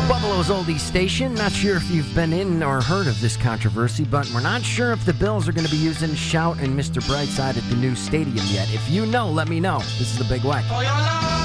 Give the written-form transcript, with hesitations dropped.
Buffalo's Oldies Station. Not sure if you've been in or heard of this controversy, but we're not sure if the Bills are going to be using Shout and Mr. Brightside at the new stadium yet. If you know, let me know. This is the Big Weck. For your love.